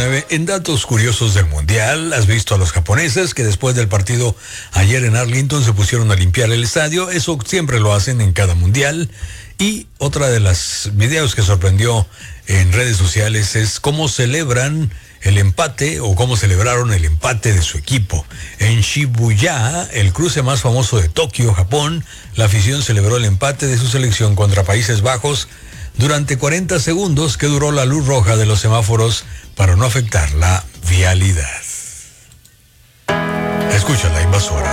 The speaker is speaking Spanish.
9. En datos curiosos del Mundial, has visto a los japoneses que después del partido ayer en Arlington se pusieron a limpiar el estadio. Eso siempre lo hacen en cada Mundial. Y otra de las videos que sorprendió en redes sociales es cómo celebran el empate o cómo celebraron el empate de su equipo. En Shibuya, el cruce más famoso de Tokio, Japón, la afición celebró el empate de su selección contra Países Bajos durante 40 segundos que duró la luz roja de los semáforos para no afectar la vialidad. Escucha La Invasora.